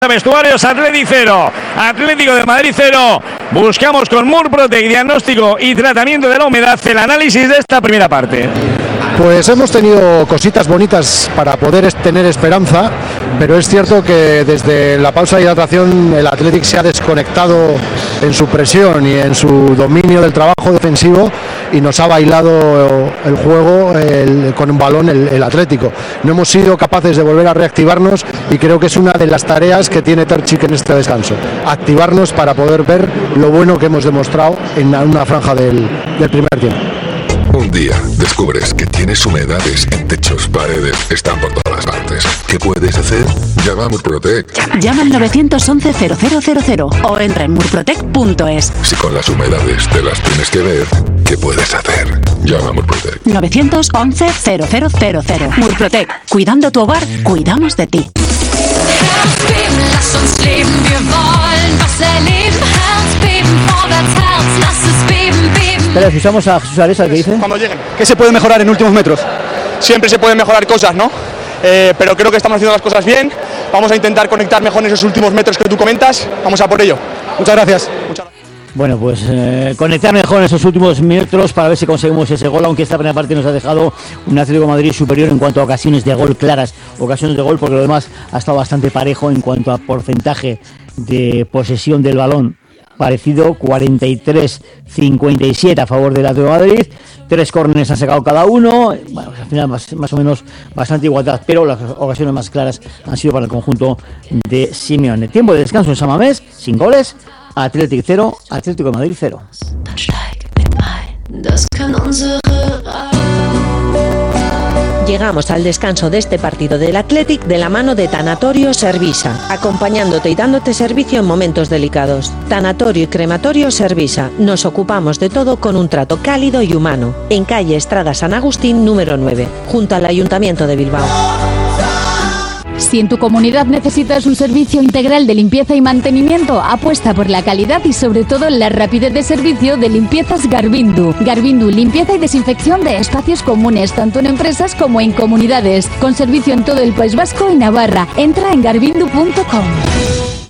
Vestuarios, Athletic 0, Atlético de Madrid 0. Buscamos con Murprotec diagnóstico y tratamiento de la humedad, el análisis de esta primera parte. Pues hemos tenido cositas bonitas para poder tener esperanza, pero es cierto que desde la pausa de hidratación el Athletic se ha desconectado en su presión y en su dominio del trabajo defensivo y nos ha bailado el juego con un balón el Atlético. No hemos sido capaces de volver a reactivarnos y creo que es una de las tareas que tiene Terzic en este descanso, activarnos para poder ver lo bueno que hemos demostrado en una franja del primer tiempo. Un día descubres que tienes humedades en techos, paredes, están por todas partes. ¿Qué puedes hacer? Llama a Murprotec. Llama al 911-0000 o entra en murprotec.es. Si con las humedades te las tienes que ver, ¿qué puedes hacer? Llama a Murprotec. 911-0000. Murprotec. Cuidando tu hogar, cuidamos de ti. Pero escuchamos a Jesús Aresa, ¿qué dice? Cuando lleguen, ¿qué se puede mejorar en últimos metros? Siempre se pueden mejorar cosas, ¿no? Pero creo que estamos haciendo las cosas bien. Vamos a intentar conectar mejor en esos últimos metros que tú comentas. Vamos a por ello. Muchas gracias. Bueno, pues conectar mejor en esos últimos metros para ver si conseguimos ese gol, aunque esta primera parte nos ha dejado un Atlético de Madrid superior en cuanto a ocasiones de gol claras, ocasiones de gol, porque lo demás ha estado bastante parejo en cuanto a porcentaje de posesión del balón. Parecido, 43-57 a favor del Atlético de Madrid, 3 córneres han sacado cada uno, bueno, al final más o menos bastante igualdad, pero las ocasiones más claras han sido para el conjunto de Simeone. Tiempo de descanso en San Mamés, sin goles, Athletic 0, Atlético de Madrid 0. Llegamos al descanso de este partido del Athletic de la mano de Tanatorio Servisa, acompañándote y dándote servicio en momentos delicados. Tanatorio y Crematorio Servisa, nos ocupamos de todo con un trato cálido y humano. En calle Estrada San Agustín número 9, junto al Ayuntamiento de Bilbao. Si en tu comunidad necesitas un servicio integral de limpieza y mantenimiento, apuesta por la calidad y sobre todo la rapidez de servicio de Limpiezas Garbindu. Garbindu, limpieza y desinfección de espacios comunes, tanto en empresas como en comunidades, con servicio en todo el País Vasco y Navarra. Entra en garbindu.com.